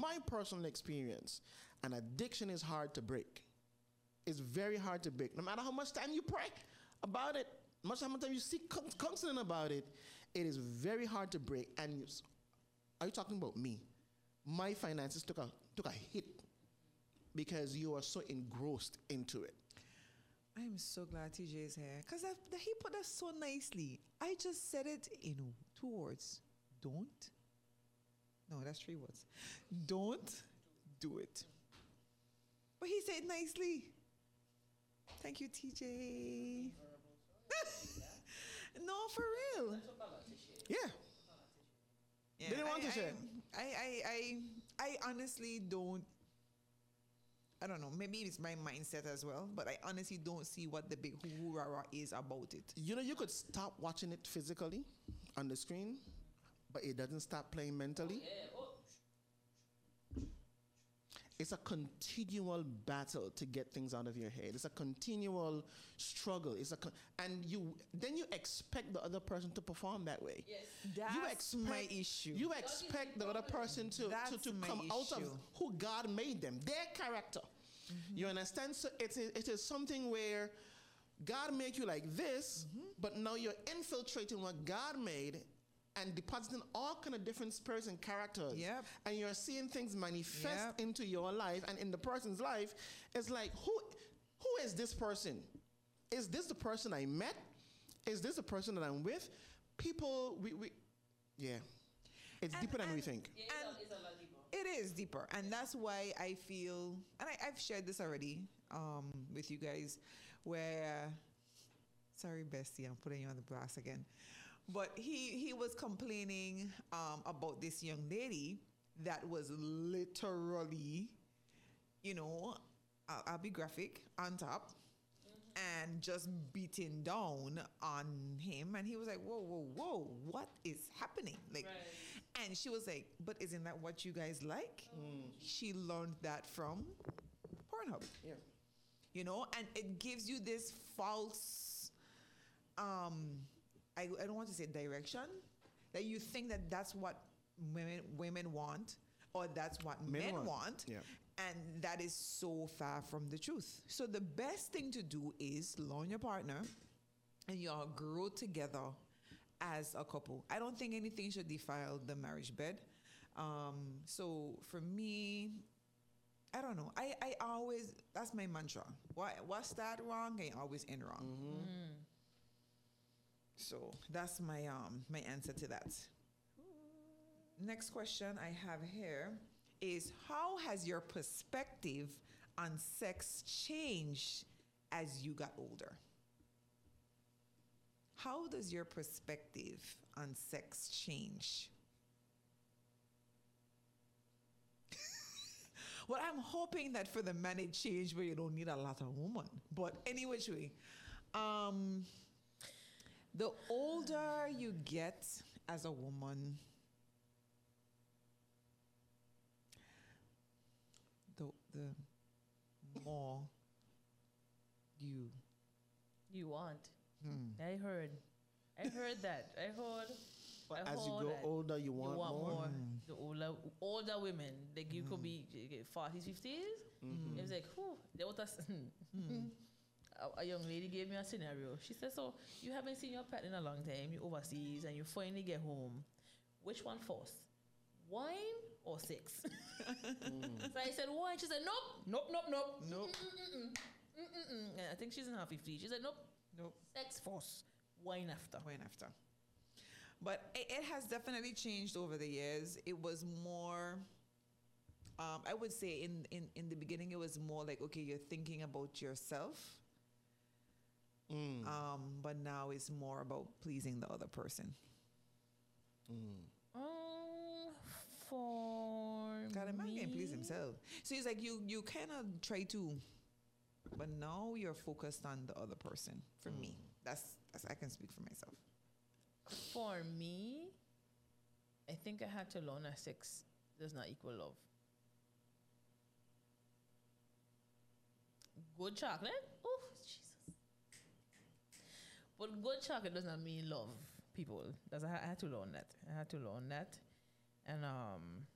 my personal experience, an addiction is hard to break. It's very hard to break. No matter how much time you pray about it, much time you seek counseling about it, it is very hard to break. And are you talking about me? My finances took a hit because you are so engrossed into it. I'm so glad TJ is here because he put us so nicely. I just said it in 2 words. Don't. No, that's 3 words. Don't do it. But he said it nicely. Thank you, TJ. No, for real. Yeah. Yeah, Didn't want to share. I honestly don't. I don't know. Maybe it's my mindset as well, but I honestly don't see what the big hoorah is about it. You know, you could stop watching it physically on the screen, but it doesn't stop playing mentally. It's a continual battle to get things out of your head. It's a continual struggle. And you expect the other person to perform that way. Yes, that's my issue. You expect the other person to come out of who God made them, their character. Mm-hmm. You understand? So it is something where God made you like this, but now you're infiltrating what God made and depositing all kind of different spirits and characters. Yep. And you're seeing things manifest into your life and in the person's life. It's like, who is this person? Is this the person I met? Is this the person that I'm with? People, it's deeper than we think. Yeah, it's a lot deeper. It is deeper. And that's why I feel, and I've shared this already with you guys, where, sorry, Bestie, I'm putting you on the blast again. But he was complaining about this young lady that was literally, I'll be graphic, on top and just beating down on him. And he was like, whoa, what is happening? Like, right. And she was like, but isn't that what you guys like? She learned that from Pornhub. Yeah. And it gives you this false, I don't want to say direction, that you think that that's what women want, or that's what men want. Yeah. And that is so far from the truth. So the best thing to do is learn your partner and you all grow together as a couple. I don't think anything should defile the marriage bed. So for me, I don't know. I always, that's my mantra. What's that wrong? I always end wrong. Mm-hmm. So that's my my answer to that. Next question I have here is, how has your perspective on sex changed as you got older? How does your perspective on sex change? Well, I'm hoping that for the man it changed where you don't need a lot of women. But any which way, the older you get as a woman, the more you want. I heard that. But as you go older, you want more. The older women, like you could be 40s, 50s. It was like, there was a young lady gave me a scenario. She said, so you haven't seen your partner in a long time, you're overseas, and you finally get home. Which one first? Wine or sex? So I said, wine. She said, nope. And I think she's in her 50s. She said, nope. Sex first, wine after. But it has definitely changed over the years. It was more, I would say in the beginning, it was more like, okay, you're thinking about yourself. But now it's more about pleasing the other person. God, a man can please himself. So it's like you kind of try to, but now you're focused on the other person. For me, that's I can speak for myself. For me, I think I had to learn that sex does not equal love. Good chocolate? Oh, Jesus. But good chocolate does not mean love, people. I had to learn that. And